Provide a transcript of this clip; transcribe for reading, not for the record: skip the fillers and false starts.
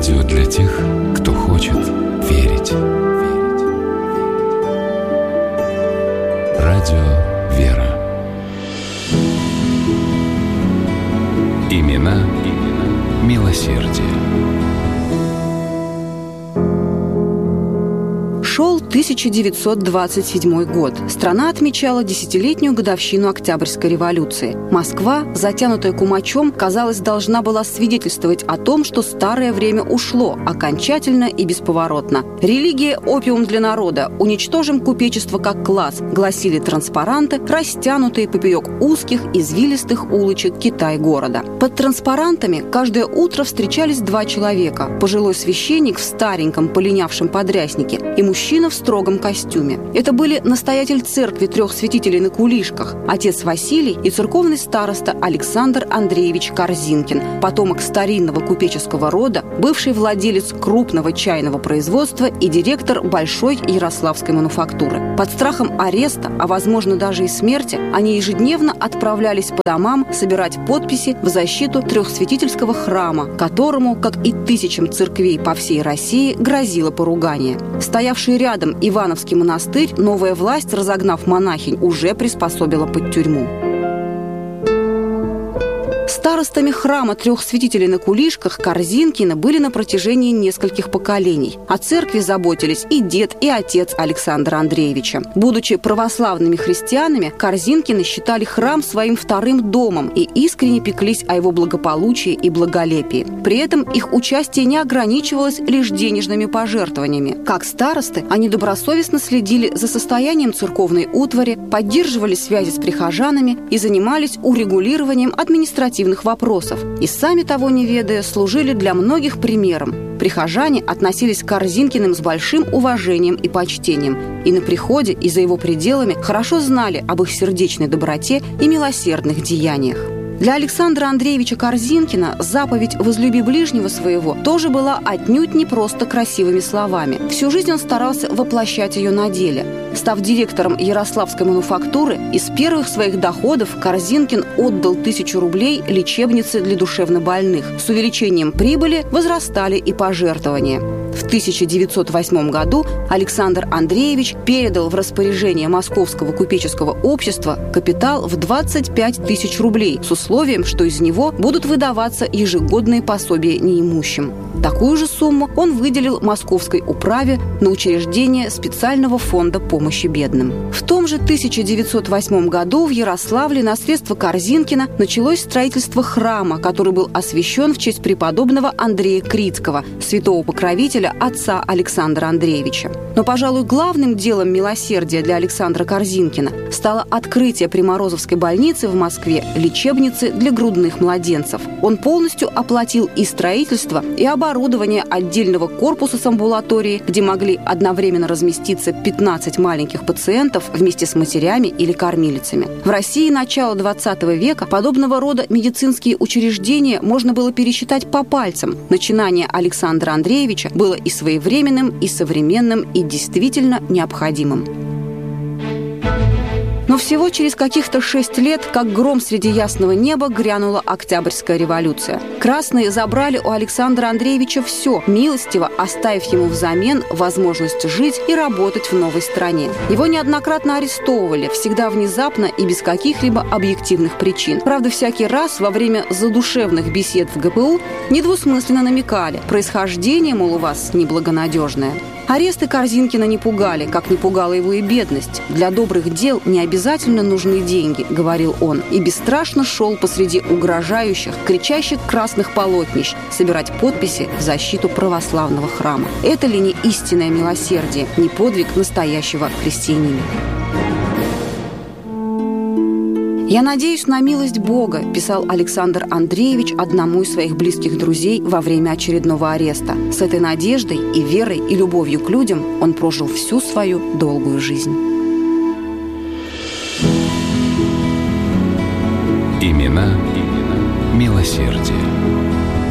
Радио для тех, кто хочет верить. Радио «Вера». Имена милосердия. Шел 1927 год. Страна отмечала десятилетнюю годовщину Октябрьской революции. Москва, затянутая кумачом, казалось, должна была свидетельствовать о том, что старое время ушло окончательно и бесповоротно. «Религия – опиум для народа. Уничтожим купечество как класс», гласили транспаранты, растянутые поперек узких, извилистых улочек Китай-города. Под транспарантами каждое утро встречались два человека – пожилой священник в стареньком полинявшем подряснике и мужчина в строгом костюме. Это были настоятель церкви трех святителей на кулишках, отец Василий и церковный староста Александр Андреевич Корзинкин, потомок старинного купеческого рода, бывший владелец крупного чайного производства и директор большой ярославской мануфактуры. Под страхом ареста, а возможно даже и смерти, они ежедневно отправлялись по домам собирать подписи в защиту трехсвятительского храма, которому, как и тысячам церквей по всей России, грозило поругание. Стоявший рядом Ивановский монастырь новая власть, разогнав монахинь, уже приспособила под тюрьму. Старостами храма трех святителей на кулишках Корзинкина были на протяжении нескольких поколений. О церкви заботились и дед, и отец Александра Андреевича. Будучи православными христианами, Корзинкины считали храм своим вторым домом и искренне пеклись о его благополучии и благолепии. При этом их участие не ограничивалось лишь денежными пожертвованиями. Как старосты, они добросовестно следили за состоянием церковной утвари, поддерживали связи с прихожанами и занимались урегулированием административных вопросов. И сами того не ведая, служили для многих примером. Прихожане относились к Корзинкиным с большим уважением и почтением. И на приходе, и за его пределами хорошо знали об их сердечной доброте и милосердных деяниях. Для Александра Андреевича Корзинкина заповедь «возлюби ближнего своего» тоже была отнюдь не просто красивыми словами. Всю жизнь он старался воплощать ее на деле. Став директором ярославской мануфактуры, из первых своих доходов Корзинкин отдал 1000 рублей лечебнице для душевнобольных. С увеличением прибыли возрастали и пожертвования. В 1908 году Александр Андреевич передал в распоряжение Московского купеческого общества капитал в 25 000 рублей с условием, что из него будут выдаваться ежегодные пособия неимущим. Такую же сумму он выделил Московской управе на учреждение специального фонда помощи бедным. В том же 1908 году в Ярославле на средства Корзинкина началось строительство храма, который был освящен в честь преподобного Андрея Крицкого, святого покровителя отца Александра Андреевича. Но, пожалуй, главным делом милосердия для Александра Корзинкина стало открытие при Морозовской больнице в Москве лечебницы для грудных младенцев. Он полностью оплатил и строительство, и оборудование отдельного корпуса с амбулаторией, где могли одновременно разместиться 15 маленьких пациентов вместе с матерями или кормилицами. В России начала XX века подобного рода медицинские учреждения можно было пересчитать по пальцам. Начинание Александра Андреевича было и своевременным, и современным, и действительно необходимым. Но всего через каких-то 6 лет, как гром среди ясного неба, грянула Октябрьская революция. Красные забрали у Александра Андреевича все, милостиво оставив ему взамен возможность жить и работать в новой стране. Его неоднократно арестовывали, всегда внезапно и без каких-либо объективных причин. Правда, всякий раз во время задушевных бесед в ГПУ недвусмысленно намекали: происхождение, мол, у вас неблагонадежное. Аресты Корзинкина не пугали, как не пугала его и бедность. «Для добрых дел не обязательно нужны деньги», — говорил он, и бесстрашно шел посреди угрожающих, кричащих красных полотнищ собирать подписи в защиту православного храма. Это ли не истинное милосердие, не подвиг настоящего христианина? «Я надеюсь на милость Бога», – писал Александр Андреевич одному из своих близких друзей во время очередного ареста. С этой надеждой и верой и любовью к людям он прожил всю свою долгую жизнь. Имена милосердия.